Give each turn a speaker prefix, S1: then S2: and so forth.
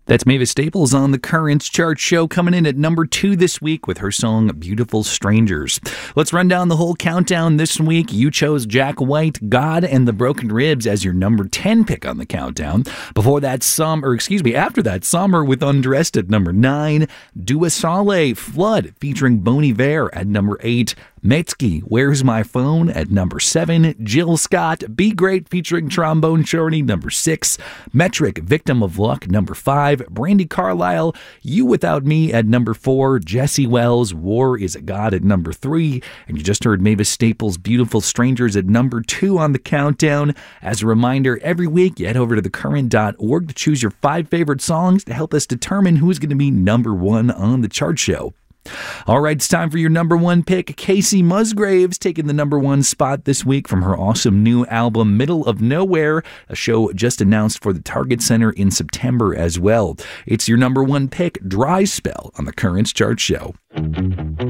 S1: That's Mavis Staples on the Currents Chart Show, coming in at number 2 this week with her song Beautiful Strangers. Let's run down the whole countdown this week. You chose Jack White, God and the Broken Ribs as your number 10 pick on the countdown. After that, Summer with Undressed at number 9. Dua Saleh, Flood featuring Bon Iver at number 8. Metzke, Where's My Phone at number 7. Jill Scott, Be Great featuring Trombone Shorty, number 6. Metric, Victim of Luck, number 5. Brandi Carlile, You Without Me at number 4. Jesse Wells, War Is a God at number 3. And you just heard Mavis Staples' Beautiful Strangers at number 2 on the countdown. As a reminder, every week you head over to thecurrent.org to choose your 5 favorite songs to help us determine who's going to be number 1 on the chart show. All right, it's time for your number 1 pick. Casey Musgraves taking the number 1 spot this week from her awesome new album, Middle of Nowhere, a show just announced for the Target Center in September as well. It's your number 1 pick, Dry Spell, on the Currents Chart Show.